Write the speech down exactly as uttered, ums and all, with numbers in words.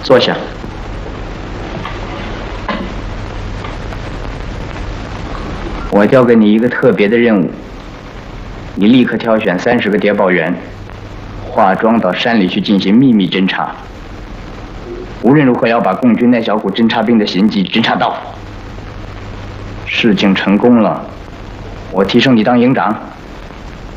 坐下。我交给你一个特别的任务，你立刻挑选三十个谍报员，化妆到山里去进行秘密侦查。无论如何要把共军那小股侦察兵的行迹侦察到。事情成功了，我提升你当营长。